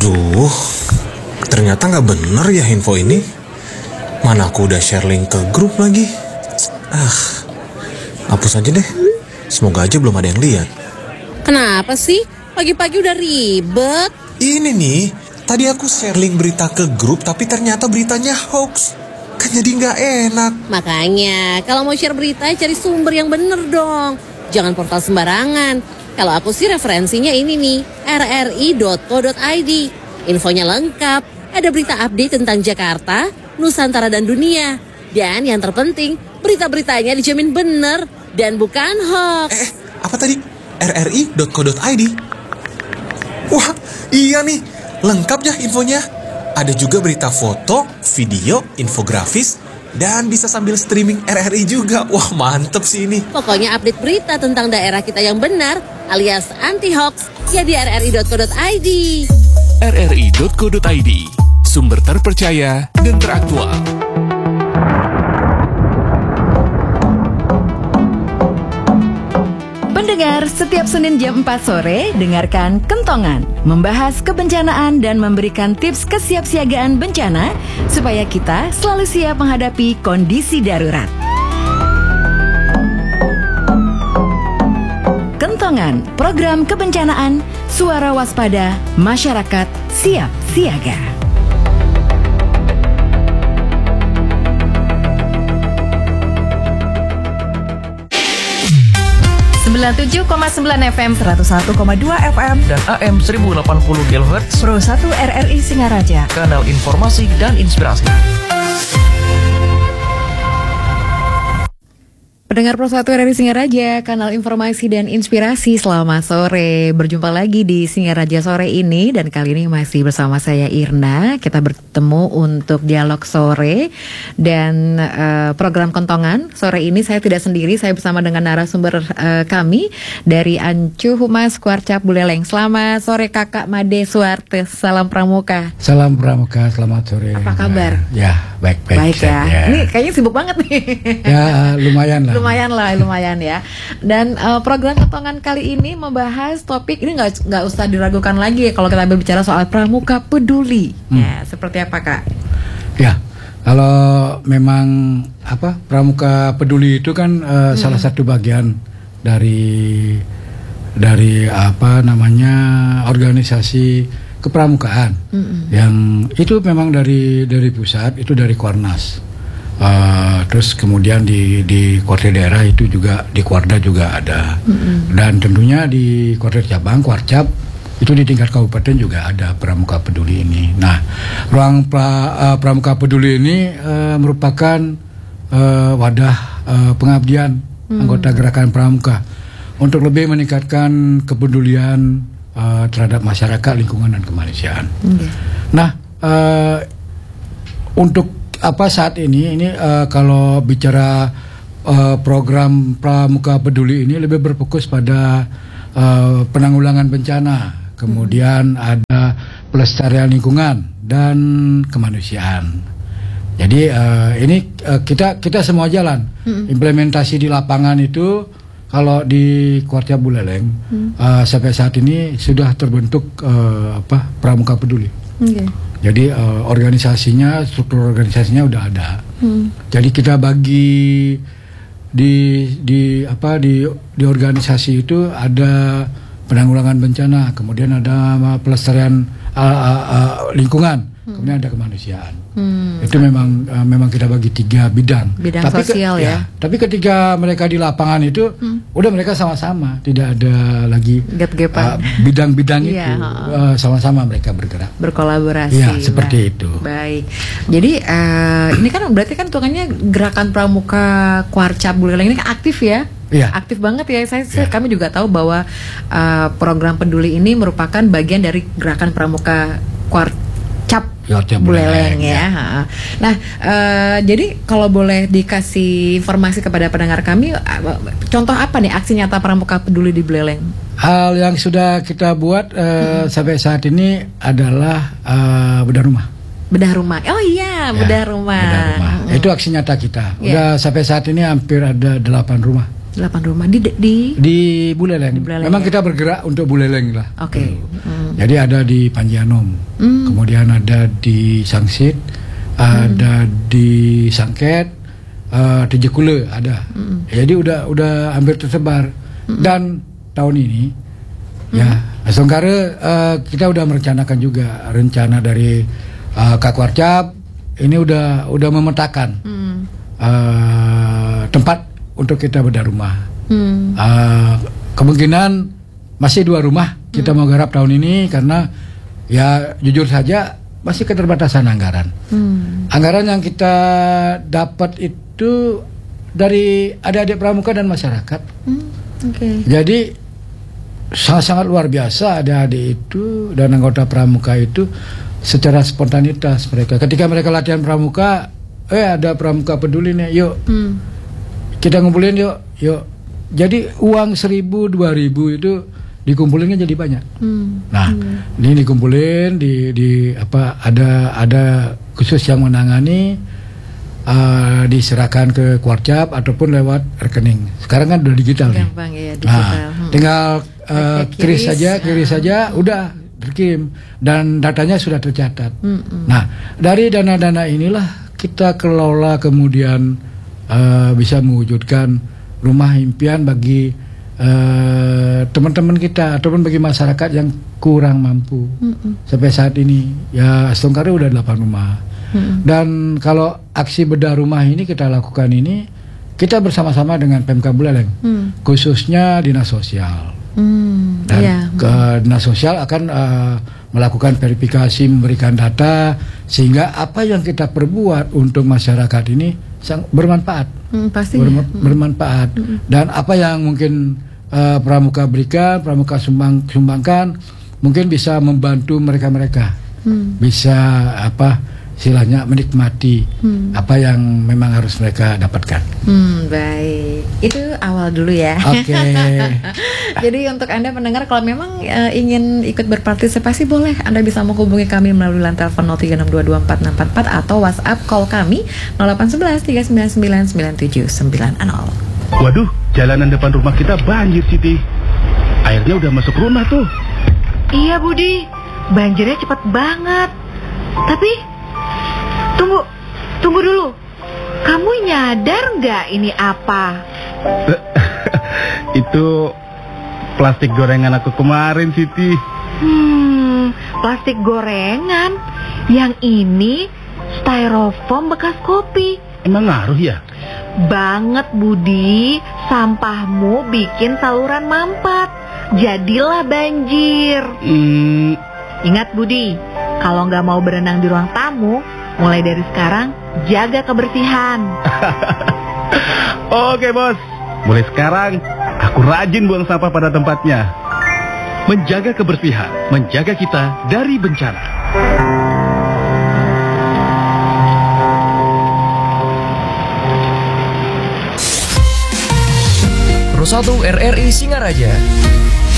Aduh, ternyata nggak bener ya info ini. Mana aku udah share link ke grup lagi. Hapus aja deh. Semoga aja belum ada yang lihat. Kenapa sih? Pagi-pagi udah ribet. Ini nih, tadi aku share link berita ke grup tapi ternyata beritanya hoax. Kan jadi nggak enak. Makanya, kalau mau share berita cari sumber yang bener dong. Jangan portal sembarangan. Kalau aku sih referensinya ini nih, rri.co.id. Infonya lengkap, ada berita update tentang Jakarta, Nusantara dan dunia. Dan yang terpenting, berita-beritanya dijamin bener dan bukan hoax. Apa tadi? rri.co.id. Wah, iya nih, lengkap ya infonya. Ada juga berita foto, video, infografis, dan bisa sambil streaming RRI juga. Wah, mantep sih ini. Pokoknya update berita tentang daerah kita yang benar, alias anti-hoax, ya di rri.co.id. rri.co.id, sumber terpercaya dan teraktual. Pendengar, setiap Senin jam 4 sore, dengarkan Kentongan, membahas kebencanaan dan memberikan tips kesiapsiagaan bencana supaya kita selalu siap menghadapi kondisi darurat. Kentongan, program kebencanaan, suara waspada, masyarakat siap siaga. 97,9 FM, 101,2 FM, dan AM 1080 kHz Pro 1 RRI Singaraja, kanal informasi dan inspirasi. Pendengar Pro 1 RRI Singaraja, kanal informasi dan inspirasi, selamat sore. Berjumpa lagi di Singaraja sore ini, dan kali ini masih bersama saya Irna. Kita bertemu untuk dialog sore dan program Kentongan. Sore ini saya tidak sendiri, saya bersama dengan narasumber kami dari Ancu Humas Kuarcap Buleleng. Selamat sore Kakak Made Suarte, salam pramuka. Salam pramuka, selamat sore. Apa kabar? Ya, baik-baik. Baik ya. Ini kayaknya sibuk banget nih. Ya, lumayan lah. Lumayan ya. Dan program Kentongan kali ini membahas topik ini nggak usah diragukan lagi kalau kita berbicara soal pramuka peduli. Ya, seperti apa Kak? Ya, kalau memang pramuka peduli itu kan salah satu bagian dari organisasi kepramukaan yang itu memang dari pusat, itu dari Kuarnas. Terus kemudian di Kuartir daerah itu juga di Kuarda juga ada, dan tentunya di Kuartir cabang Kuarcap itu di tingkat kabupaten juga ada pramuka peduli ini. Nah, ruang pramuka peduli ini merupakan wadah pengabdian anggota gerakan pramuka untuk lebih meningkatkan kepedulian terhadap masyarakat, lingkungan dan kemanusiaan. Nah, untuk saat ini kalau bicara program pramuka peduli ini lebih berfokus pada penanggulangan bencana, kemudian ada pelestarian lingkungan dan kemanusiaan. Jadi ini kita semua jalan implementasi di lapangan itu. Kalau di Kuarcap Buleleng sampai saat ini sudah terbentuk pramuka peduli. Jadi struktur organisasinya udah ada. Jadi kita bagi di organisasi itu ada penanggulangan bencana, kemudian ada pelestarian lingkungan, kemudian ada kemanusiaan. Itu memang kita bagi 3 bidang. Bidang sosial ya. Tapi ketika mereka di lapangan itu udah mereka sama-sama, tidak ada lagi bidang-bidang itu sama-sama mereka bergerak, berkolaborasi. Ya, seperti itu. Baik. Jadi ini kan berarti kan tukannya gerakan pramuka Kuarcap Buleleng ini kan aktif ya. Iya. Aktif banget ya. Kami juga tahu bahwa program peduli ini merupakan bagian dari gerakan pramuka Kuarcap Buleleng ya. Nah, jadi kalau boleh dikasih informasi kepada pendengar kami, contoh apa nih aksi nyata pramuka peduli di Buleleng? Hal yang sudah kita buat sampai saat ini adalah bedah rumah. Bedah rumah. Oh iya, bedah rumah. Itu aksi nyata kita. Udah sampai saat ini hampir ada 8 rumah. 8 rumah di Di Buleleng. Buleleng, Memang ya? kita bergerak untuk Buleleng lah. Oke. Jadi ada di Panjanom, kemudian ada di Sangsit, ada di Sangket, di Jekule ada. Jadi udah hampir tersebar. Dan tahun ini ya Songkare kita udah merencanakan juga rencana dari Kak Warcap ini udah memetakan tempat untuk kita bedah rumah. Kemungkinan masih 2 rumah kita mau garap tahun ini karena ya jujur saja masih keterbatasan anggaran. Anggaran yang kita dapat itu dari adik-adik pramuka dan masyarakat. Jadi sangat-sangat luar biasa adik-adik itu dan anggota pramuka itu secara spontanitas mereka. Ketika mereka latihan pramuka, ada pramuka peduli nih, yuk kita ngumpulin yuk. Jadi uang 1.000, 2.000 itu dikumpulinnya jadi banyak. Nah, ini dikumpulin di apa ada khusus yang menangani, diserahkan ke Warcap ataupun lewat rekening. Sekarang kan udah digital nih. Gampang ya, digital. Nah, tinggal kris saja, udah dikirim dan datanya sudah tercatat. Nah, dari dana-dana inilah kita kelola kemudian bisa mewujudkan rumah impian bagi teman-teman kita ataupun bagi masyarakat yang kurang mampu. Sampai saat ini ya Songkare udah 8 rumah. Dan kalau aksi bedah rumah ini kita lakukan ini kita bersama-sama dengan Pemkab Buleleng, khususnya Dinas Sosial. Dan Dinas Sosial akan melakukan verifikasi, memberikan data sehingga apa yang kita perbuat untuk masyarakat ini bermanfaat. Bermanfaat. Dan apa yang mungkin pramuka berikan, pramuka sumbangkan mungkin bisa membantu mereka-mereka. Bisa istilahnya menikmati apa yang memang harus mereka dapatkan. Baik, itu awal dulu ya. Oke. Jadi untuk Anda pendengar kalau memang ingin ikut berpartisipasi boleh Anda bisa menghubungi kami melalui line telepon 03622444 atau WhatsApp call kami 0811 399 9790. Waduh, jalanan depan rumah kita banjir, Siti. Airnya udah masuk rumah tuh. Iya Budi, banjirnya cepat banget. Tapi Tunggu dulu. Kamu nyadar nggak ini apa? Itu plastik gorengan aku kemarin, Siti. Plastik gorengan? Yang ini styrofoam bekas kopi. Emang ngaruh ya? Banget Budi, sampahmu bikin saluran mampet. Jadilah banjir. Ingat Budi, kalau nggak mau berenang di ruang tamu, mulai dari sekarang, jaga kebersihan. Oke, Bos. Mulai sekarang, aku rajin buang sampah pada tempatnya. Menjaga kebersihan, menjaga kita dari bencana. Pro 1 RRI Singaraja.